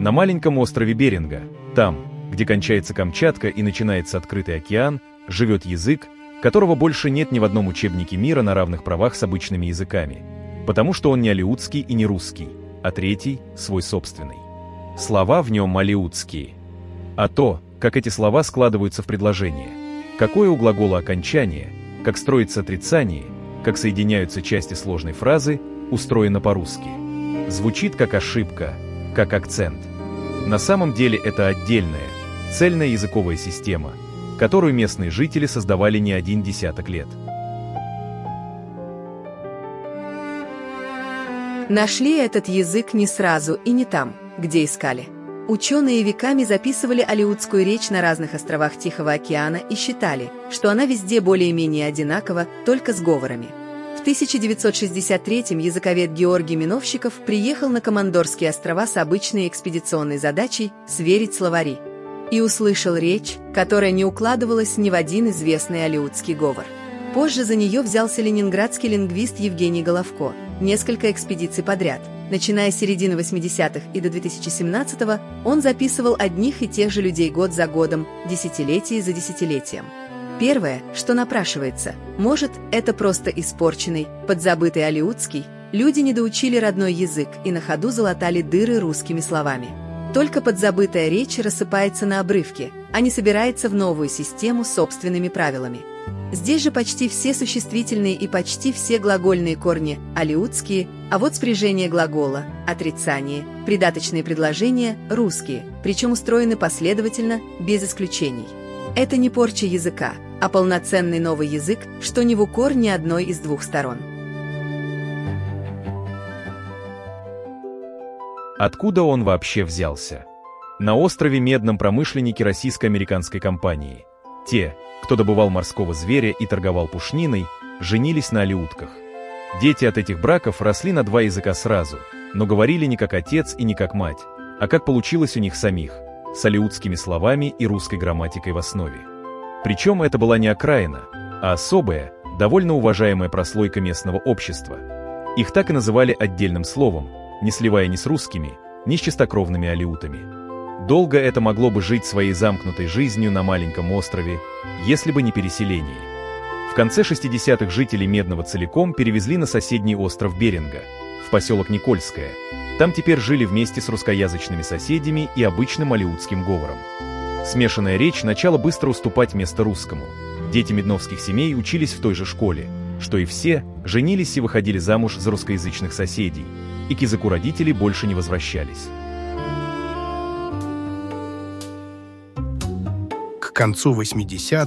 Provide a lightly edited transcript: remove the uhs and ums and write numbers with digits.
На маленьком острове Беринга, там, где кончается Камчатка и начинается открытый океан, живет язык, которого больше нет ни в одном учебнике мира на равных правах с обычными языками, потому что он не алеутский и не русский, а третий, свой собственный. Слова в нем алеутские. А то, как эти слова складываются в предложение, какое у глагола окончание, как строится отрицание, как соединяются части сложной фразы, устроено по-русски. Звучит как ошибка, как акцент. На самом деле это отдельная, цельная языковая система, которую местные жители создавали не один десяток лет. Нашли этот язык не сразу и не там, где искали. Ученые веками записывали алеутскую речь на разных островах Тихого океана и считали, что она везде более-менее одинакова, только с говорами. В 1963-м языковед Георгий Миновщиков приехал на Командорские острова с обычной экспедиционной задачей сверить словари и услышал речь, которая не укладывалась ни в один известный алеутский говор. Позже за нее взялся ленинградский лингвист Евгений Головко. Несколько экспедиций подряд, начиная с середины 80-х и до 2017-го, он записывал одних и тех же людей год за годом, десятилетие за десятилетием. Первое, что напрашивается, может, это просто испорченный, подзабытый алеутский, люди недоучили родной язык и на ходу залатали дыры русскими словами. Только подзабытая речь рассыпается на обрывки, а не собирается в новую систему с собственными правилами. Здесь же почти все существительные и почти все глагольные корни алеутские, а вот спряжение глагола, отрицание, придаточные предложения русские, причем устроены последовательно, без исключений. Это не порча языка, а полноценный новый язык, что не в укор ни одной из двух сторон. Откуда он вообще взялся? На острове Медном промышленники российско-американской компании. Те, кто добывал морского зверя и торговал пушниной, женились на алеутках. Дети от этих браков росли на два языка сразу, но говорили не как отец и не как мать, а как получилось у них самих, с алеутскими словами и русской грамматикой в основе. Причем это была не окраина, а особая, довольно уважаемая прослойка местного общества. Их так и называли отдельным словом, не сливая ни с русскими, ни с чистокровными алеутами. Долго это могло бы жить своей замкнутой жизнью на маленьком острове, если бы не переселение. В конце 60-х жители Медного целиком перевезли на соседний остров Беринга, в поселок Никольское. Там теперь жили вместе с русскоязычными соседями и обычным алеутским говором. Смешанная речь начала быстро уступать место русскому. Дети медновских семей учились в той же школе, что и все, женились и выходили замуж за русскоязычных соседей, и к языку родителей больше не возвращались. К концу 80-х